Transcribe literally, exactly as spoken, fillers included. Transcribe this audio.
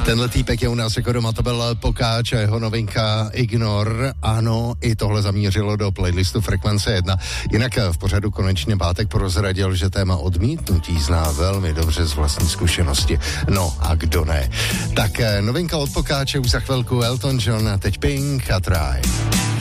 Tenhle týpek je u nás jako doma, to byl Pokáč a jeho novinka Ignor. Ano, i tohle zamířilo do playlistu Frekvence jedna. Jinak v pořadu konečně Pátek prozradil, že téma odmítnutí zná velmi dobře z vlastní zkušenosti. No a kdo ne? Tak novinka od Pokáče už za chvilku Elton John, teď Pink a Try.